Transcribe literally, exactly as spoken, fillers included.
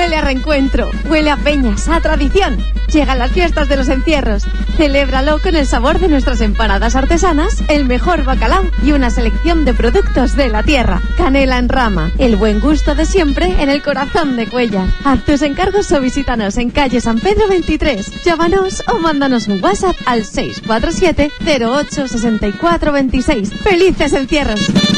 Huele a reencuentro, huele a peñas, a tradición. Llegan las fiestas de los encierros. Celébralo con el sabor de nuestras empanadas artesanas, el mejor bacalao y una selección de productos de la tierra. Canela en rama, el buen gusto de siempre en el corazón de Cuéllar. Haz tus encargos o visítanos en calle San Pedro veintitrés. Llámanos o mándanos un WhatsApp al seis cuatro siete cero ocho seis cuatro dos seis. ¡Felices encierros!